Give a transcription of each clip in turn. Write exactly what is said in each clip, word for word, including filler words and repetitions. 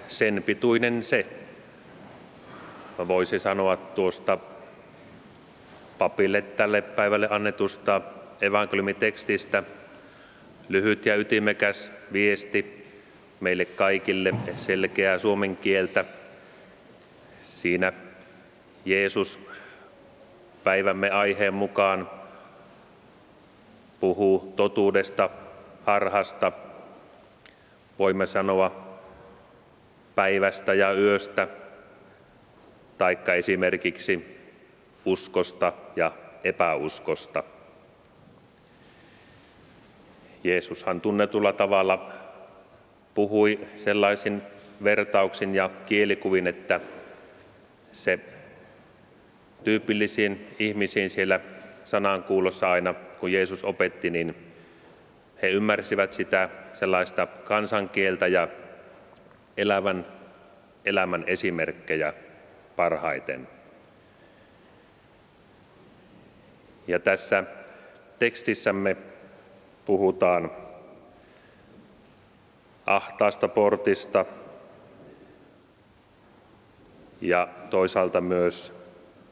sen pituinen se. Mä voisin sanoa tuosta papille tälle päivälle annetusta evankeliumitekstistä lyhyt ja ytimekäs viesti meille kaikille, selkeää suomen kieltä. Siinä Jeesus päivämme aiheen mukaan puhuu totuudesta, harhasta, voimme sanoa päivästä ja yöstä, taikka esimerkiksi uskosta ja epäuskosta. Jeesushan tunnetulla tavalla puhui sellaisin vertauksin ja kielikuvin, että se tyypillisiin ihmisiin siellä sanankuulossa aina, kun Jeesus opetti, niin he ymmärsivät sitä sellaista kansankieltä ja elävän elämän esimerkkejä parhaiten. Ja tässä tekstissämme puhutaan ahtaasta portista ja toisaalta myös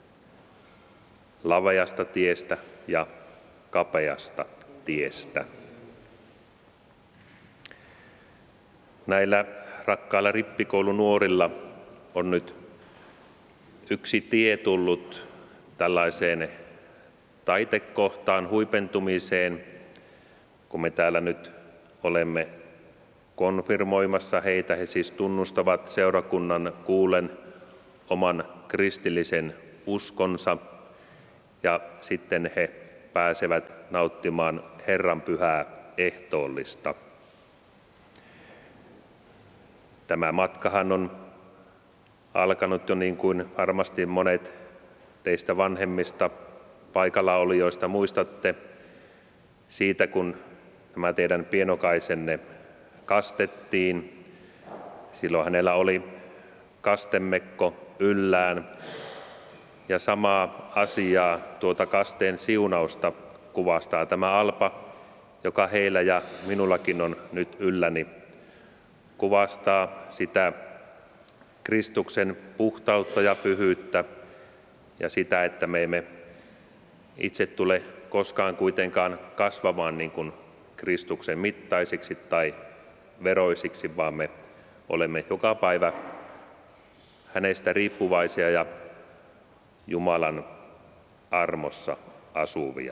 laveasta tiestä ja kapeasta tiestä. Näillä rakkailla rippikoulunuorilla on nyt yksi tie tullut tällaiseen taitekohtaan, huipentumiseen, kun me täällä nyt olemme konfirmoimassa heitä. He siis tunnustavat seurakunnan kuulen oman kristillisen uskonsa ja sitten he pääsevät nauttimaan Herran pyhää ehtoollista. Tämä matkahan on alkanut jo, niin kuin varmasti monet teistä vanhemmista paikallaolijoista muistatte, siitä kun tämä teidän pienokaisenne kastettiin. Silloin hänellä oli kastemekko yllään ja samaa asiaa, tuota kasteen siunausta kuvastaa tämä alpa, joka heillä ja minullakin on nyt ylläni. Kuvastaa sitä Kristuksen puhtautta ja pyhyyttä ja sitä, että me emme itse tule koskaan kuitenkaan kasvamaan niin kuin Kristuksen mittaisiksi tai veroisiksi, vaan me olemme joka päivä hänestä riippuvaisia ja Jumalan armossa asuvia.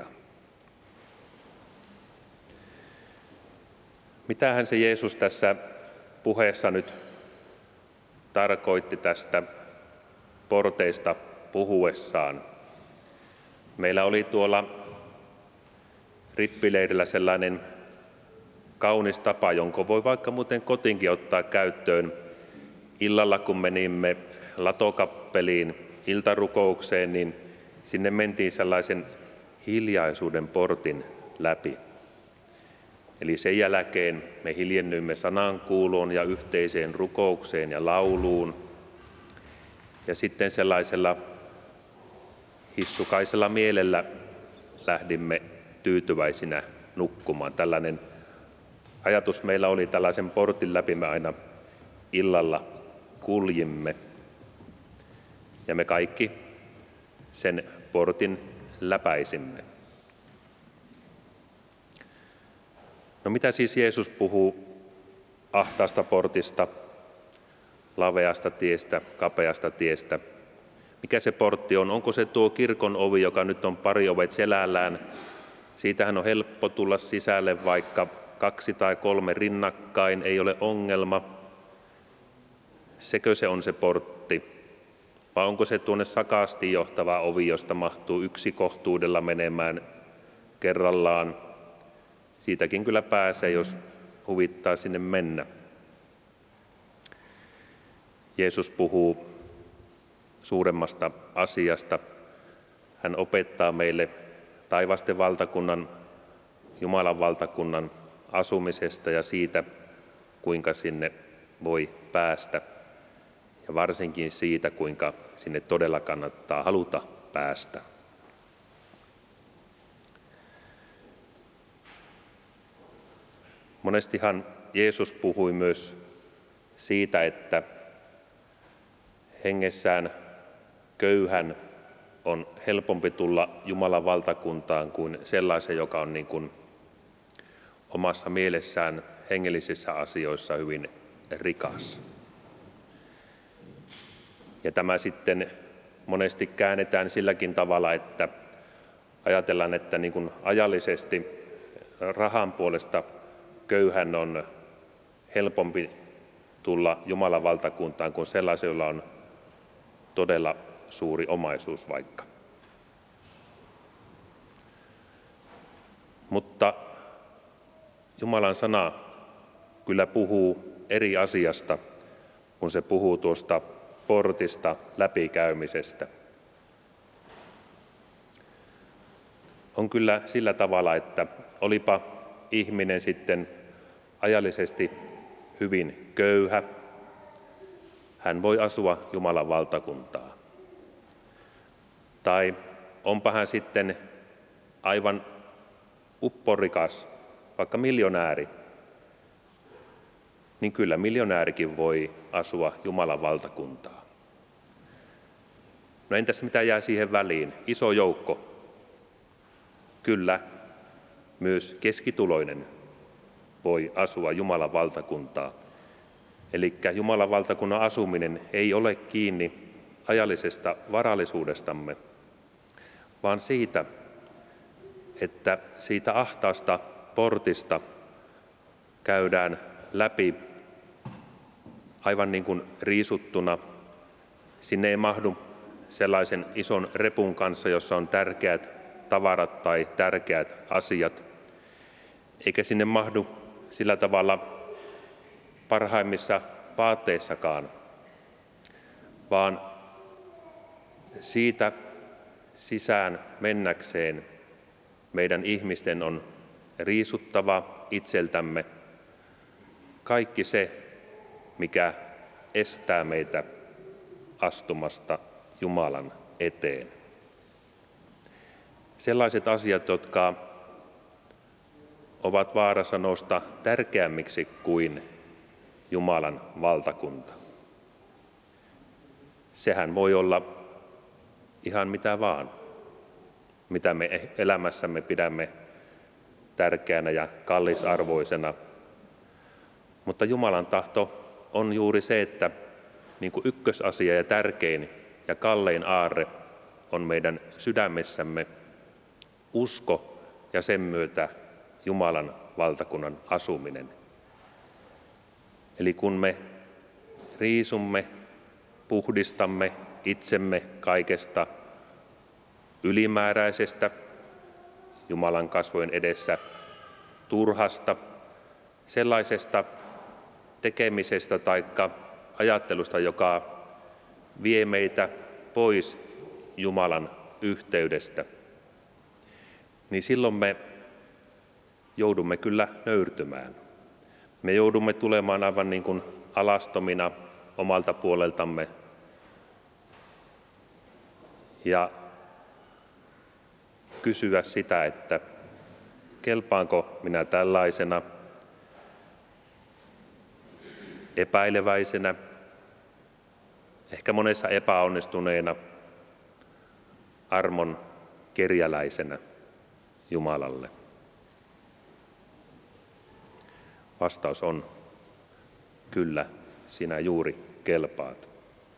Mitähän se Jeesus tässä puheessa nyt tarkoitti tästä porteista puhuessaan? Meillä oli tuolla rippileirillä sellainen kaunis tapa, jonka voi vaikka muuten kotiinkin ottaa käyttöön. Illalla kun menimme latokappeliin iltarukoukseen, niin sinne mentiin sellaisen hiljaisuuden portin läpi. Eli sen jälkeen me hiljennyimme sanankuuloon ja yhteiseen rukoukseen ja lauluun. Ja sitten sellaisella hissukaisella mielellä lähdimme tyytyväisinä nukkumaan. Tällainen ajatus meillä oli, tällaisen portin läpi me aina illalla kuljimme. Ja me kaikki sen portin läpäisimme. No mitä siis Jeesus puhuu ahtaasta portista, laveasta tiestä, kapeasta tiestä? Mikä se portti on? Onko se tuo kirkon ovi, joka nyt on pari ovet selällään? Siitähän on helppo tulla sisälle, vaikka kaksi tai kolme rinnakkain, ei ole ongelma. Sekö se on se portti? Vai onko se tuonne sakasti johtava ovi, josta mahtuu yksi kohtuudella menemään kerrallaan? Siitäkin kyllä pääsee, jos huvittaa sinne mennä. Jeesus puhuu suuremmasta asiasta. Hän opettaa meille taivasten valtakunnan, Jumalan valtakunnan asumisesta ja siitä, kuinka sinne voi päästä. Ja varsinkin siitä, kuinka sinne todella kannattaa haluta päästä. Monestihan Jeesus puhui myös siitä, että hengessään köyhän on helpompi tulla Jumalan valtakuntaan kuin sellaisen, joka on niin kuin omassa mielessään hengellisissä asioissa hyvin rikas. Ja tämä sitten monesti käännetään silläkin tavalla, että ajatellaan, että niin kuin ajallisesti rahan puolesta köyhän on helpompi tulla Jumalan valtakuntaan kuin sellaisen, jolla on todella suuri omaisuus vaikka. Mutta Jumalan sana kyllä puhuu eri asiasta, kun se puhuu tuosta portista läpikäymisestä. On kyllä sillä tavalla, että olipa ihminen sitten ajallisesti hyvin köyhä, hän voi asua Jumalan valtakuntaa. Tai onpa hän sitten aivan upporikas, vaikka miljonääri, niin kyllä miljonäärikin voi asua Jumalan valtakuntaa. No entäs mitä jää siihen väliin? Iso joukko. Kyllä, myös keskituloinen voi asua Jumalan valtakuntaa. Eli Jumalan valtakunnan asuminen ei ole kiinni ajallisesta varallisuudestamme, vaan siitä, että siitä ahtaasta portista käydään läpi aivan niin kuin riisuttuna. Sinne ei mahdu sellaisen ison repun kanssa, jossa on tärkeät tavarat tai tärkeät asiat, eikä sinne mahdu sillä tavalla parhaimmissa vaatteissakaan, vaan siitä sisään mennäkseen meidän ihmisten on riisuttava itseltämme kaikki se, mikä estää meitä astumasta Jumalan eteen. Sellaiset asiat, jotka ovat vaarassa nousta tärkeämmiksi kuin Jumalan valtakunta. Sehän voi olla ihan mitä vaan, mitä me elämässämme pidämme tärkeänä ja kallisarvoisena. Mutta Jumalan tahto on juuri se, että niin kuin ykkösasia ja tärkein ja kallein aarre on meidän sydämessämme usko ja sen myötä Jumalan valtakunnan asuminen. Eli kun me riisumme, puhdistamme itsemme kaikesta ylimääräisestä, Jumalan kasvojen edessä turhasta, sellaisesta tekemisestä tai ajattelusta, joka vie meitä pois Jumalan yhteydestä, niin silloin me joudumme kyllä nöyrtymään. Me joudumme tulemaan aivan niin kuin alastomina omalta puoleltamme ja kysyä sitä, että kelpaanko minä tällaisena epäileväisenä, ehkä monessa epäonnistuneena, armon kerjäläisenä Jumalalle. Vastaus on kyllä, sinä juuri kelpaat.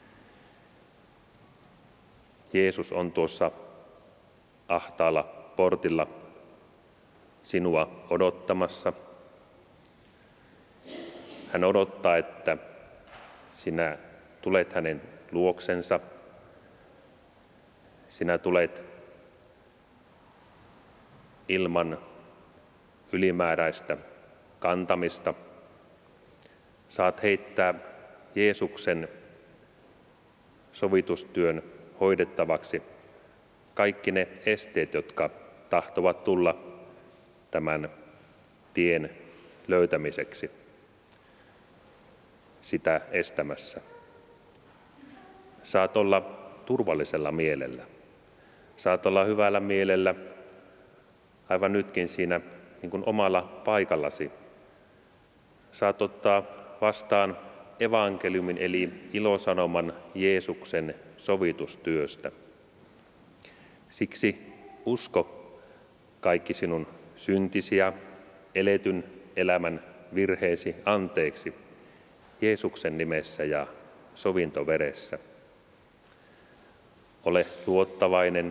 Jeesus on tuossa ahtaalla portilla sinua odottamassa. Hän odottaa, että sinä tulet hänen luoksensa. Sinä tulet ilman ylimääräistä kantamista. Saat heittää Jeesuksen sovitustyön hoidettavaksi kaikki ne esteet, jotka tahtovat tulla tämän tien löytämiseksi sitä estämässä. Saat olla turvallisella mielellä. Saat olla hyvällä mielellä aivan nytkin siinä niin kuin omalla paikallasi. Saat ottaa vastaan evankeliumin eli ilosanoman Jeesuksen sovitustyöstä. Siksi usko kaikki sinun syntisiä, eletyn elämän virheesi anteeksi Jeesuksen nimessä ja sovintoveressä. Ole luottavainen,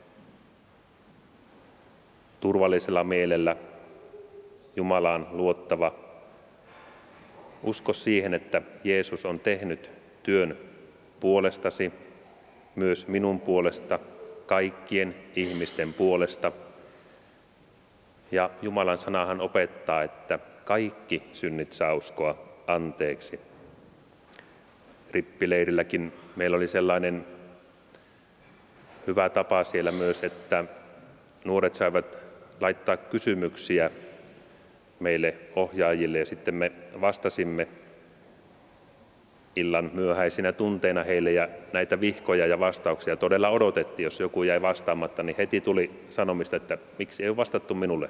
turvallisella mielellä, Jumalaan luottava. Usko siihen, että Jeesus on tehnyt työn puolestasi, myös minun puolesta, kaikkien ihmisten puolesta. Ja Jumalan sanahan opettaa, että kaikki synnit saa uskoa anteeksi. Rippileirilläkin meillä oli sellainen hyvä tapa siellä myös, että nuoret saivat laittaa kysymyksiä meille ohjaajille ja sitten me vastasimme illan myöhäisinä tunteina heille ja näitä vihkoja ja vastauksia todella odotettiin. Jos joku jäi vastaamatta, niin heti tuli sanomista, että miksi ei ole vastattu minulle.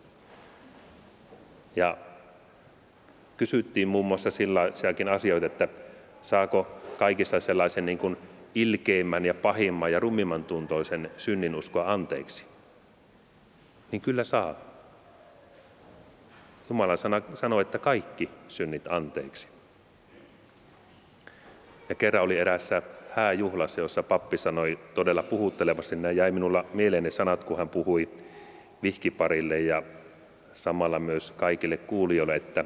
Ja kysyttiin muun muassa sellaisiakin asioita, että saako kaikissa sellaisen niin kuin ilkeimmän ja pahimman ja rummimman tuntoisen synnin uskoa anteeksi. Niin kyllä saa. Jumalan sana sanoo, että kaikki synnit anteeksi. Ja kerran oli eräässä hääjuhlassa, jossa pappi sanoi todella puhuttelevasti, nämä jäi minulla mieleen ne sanat, kun hän puhui vihkiparille ja samalla myös kaikille kuulijoille, että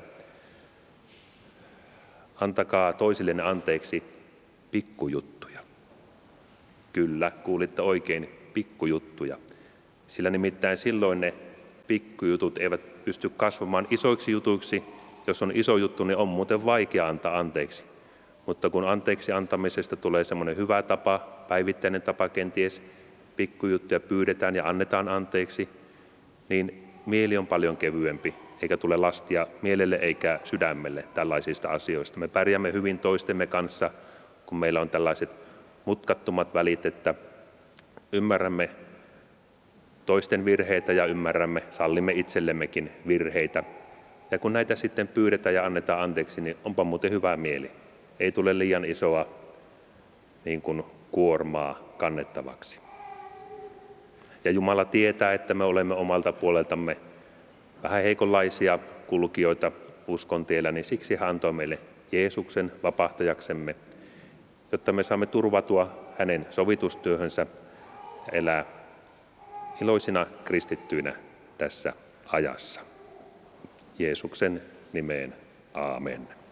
antakaa toisillenne anteeksi pikkujuttuja. Kyllä, kuulitte oikein, pikkujuttuja. Sillä nimittäin silloin ne pikkujutut eivät pysty kasvamaan isoiksi jutuiksi. Jos on iso juttu, niin on muuten vaikea antaa anteeksi. Mutta kun anteeksi antamisesta tulee semmoinen hyvä tapa, päivittäinen tapa kenties, pikkujuttuja pyydetään ja annetaan anteeksi, niin mieli on paljon kevyempi, eikä tule lastia mielelle eikä sydämelle tällaisista asioista. Me pärjäämme hyvin toistemme kanssa, kun meillä on tällaiset mutkattomat välit, että ymmärrämme toisten virheitä ja ymmärrämme, sallimme itsellemmekin virheitä. Ja kun näitä sitten pyydetään ja annetaan anteeksi, niin onpa muuten hyvä mieli. Ei tule liian isoa niin kuin kuormaa kannettavaksi. Ja Jumala tietää, että me olemme omalta puoleltamme vähän heikonlaisia kulkijoita uskon tiellä, niin siksi hän antoi meille Jeesuksen vapahtajaksemme, jotta me saamme turvatua hänen sovitustyöhönsä ja elää iloisina kristittyinä tässä ajassa. Jeesuksen nimeen, aamen.